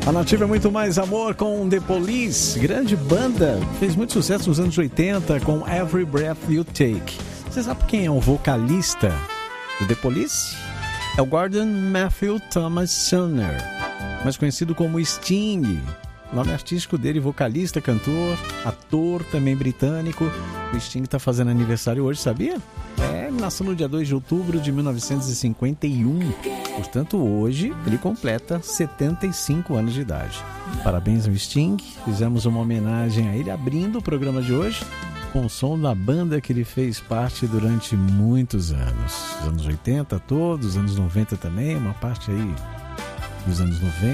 A Nativa é muito mais amor com The Police, grande banda, fez muito sucesso nos anos 80 com Every Breath You Take. Você sabe quem é o vocalista do The Police? É o Gordon Matthew Thomas Sumner, mais conhecido como Sting. Nome artístico dele, vocalista, cantor, ator, também britânico. O Sting está fazendo aniversário hoje, sabia? Nasceu no dia 2 de outubro de 1951. Portanto, hoje ele completa 75 anos de idade. Parabéns ao Sting. Fizemos uma homenagem a ele abrindo o programa de hoje com o som da banda que ele fez parte durante muitos anos. Os anos 80 todos, anos 90 também, uma parte aí dos anos 90.